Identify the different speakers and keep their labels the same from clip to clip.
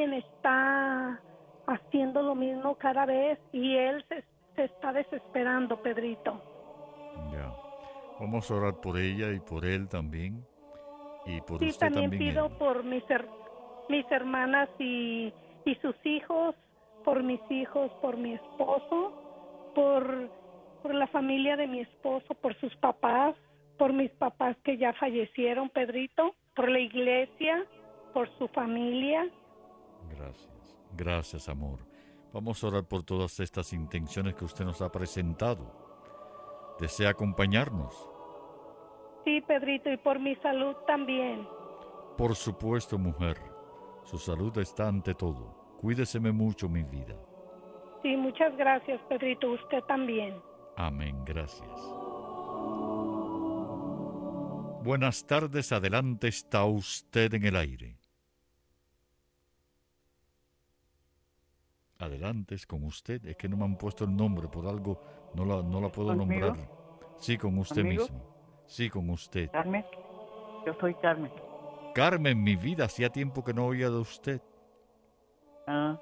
Speaker 1: alguien está haciendo lo mismo cada vez y él se está desesperando, Pedrito.
Speaker 2: Ya. Vamos a orar por ella y por él también. Y por
Speaker 1: Sí,
Speaker 2: usted
Speaker 1: también
Speaker 2: también,
Speaker 1: pido
Speaker 2: Irma.
Speaker 1: por mis hermanas y sus hijos, por mis hijos, por mi esposo, por la familia de mi esposo, por sus papás, por mis papás que ya fallecieron, Pedrito, por la iglesia, por su familia.
Speaker 2: Gracias. Gracias, amor. Vamos a orar por todas estas intenciones que usted nos ha presentado. ¿Desea acompañarnos?
Speaker 1: Sí, Pedrito, y por mi salud también.
Speaker 2: Por supuesto, mujer. Su salud está ante todo. Cuídeseme mucho, mi vida.
Speaker 1: Sí, muchas gracias, Pedrito, usted también.
Speaker 2: Amén, gracias. Buenas tardes, adelante, está usted en el aire. Adelante, es con usted. Es que no me han puesto el nombre por algo, no la puedo
Speaker 3: ¿Conmigo?
Speaker 2: nombrar. Sí, con usted
Speaker 3: ¿Conmigo?
Speaker 2: mismo. Sí, con usted.
Speaker 3: Carmen, yo soy Carmen.
Speaker 2: Carmen, mi vida, hacía tiempo que no oía de usted.
Speaker 3: Ah,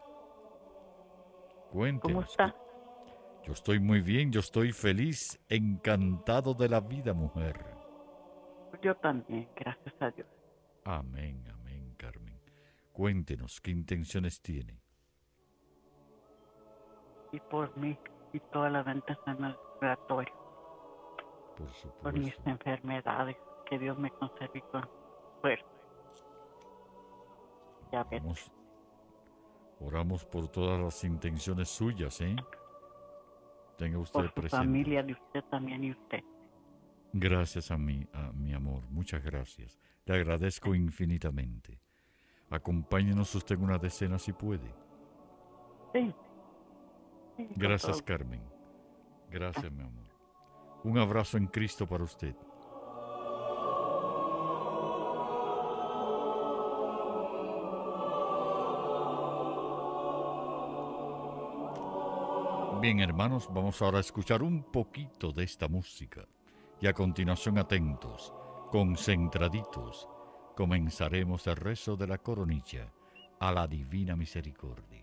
Speaker 3: ¿cómo
Speaker 2: Cuéntenos.
Speaker 3: está?
Speaker 2: Yo estoy muy bien, yo estoy feliz, encantado de la vida, mujer.
Speaker 3: Pues yo también, gracias a Dios.
Speaker 2: Amén, amén, Carmen. Cuéntenos, ¿qué intenciones tiene?
Speaker 3: Y por mí y todas las ventas en el laboratorio,
Speaker 2: Por
Speaker 3: por mis
Speaker 2: supuesto.
Speaker 3: enfermedades, que Dios me conserve con fuerza. Ya ves,
Speaker 2: Oramos por todas las intenciones suyas, ¿eh? Tenga usted
Speaker 3: por su
Speaker 2: presente.
Speaker 3: familia, de usted también y usted.
Speaker 2: Gracias a mi amor, muchas gracias. Le agradezco infinitamente. Acompáñenos usted en una decena si puede.
Speaker 3: Sí, sí, con
Speaker 2: Gracias,
Speaker 3: todo.
Speaker 2: Carmen. Gracias, mi amor. Un abrazo en Cristo para usted. Bien, hermanos, vamos ahora a escuchar un poquito de esta música. Y a continuación, atentos, concentraditos, comenzaremos el rezo de la coronilla a la divina misericordia.